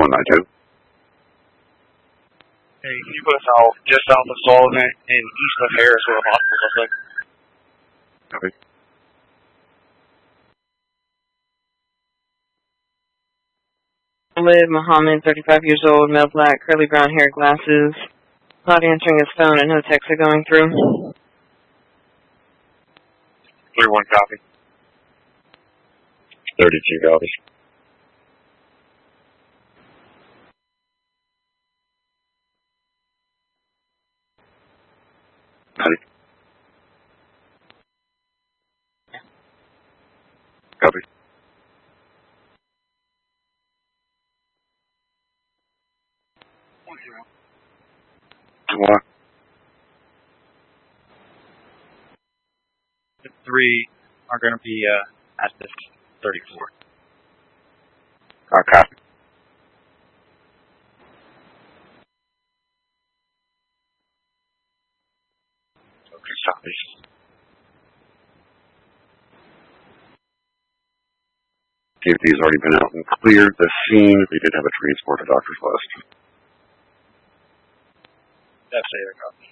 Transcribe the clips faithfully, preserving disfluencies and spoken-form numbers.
one nine two. Hey, can you put us out just south of Sullivan and east of Harris where the hospital looks like? Copy. Liv Muhammad, thirty-five years old, male black, curly brown hair, glasses. Not answering his phone and no texts are going through. three one copy. thirty-two copies. Copy. Copy. What? The three are going to be uh, at this thirty-four. Uh, copy. Okay, copy. T F D's already been out and cleared the scene. We did have a transport to doctor's list. That's it, copy.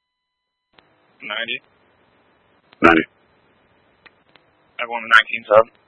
ninety. ninety. I want a nineteen sub.